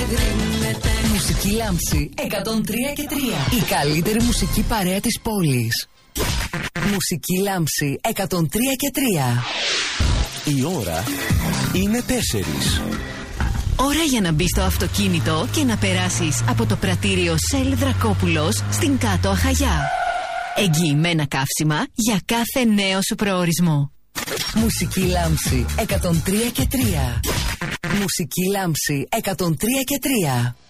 εγκρίνεται. Μουσική Λάμψη 103 και 3. Η καλύτερη μουσική παρέα της πόλης. Μουσική Λάμψη 103 και 3. Η ώρα είναι 4. Ώρα για να μπεις στο αυτοκίνητο και να περάσεις από το πρατήριο Σελ Δρακόπουλος στην Κάτω Αχαγιά. Εγγυημένα καύσιμα για κάθε νέο σου προορισμό. Μουσική Λάμψη 103 και 3. Μουσική Λάμψη 103 και 3.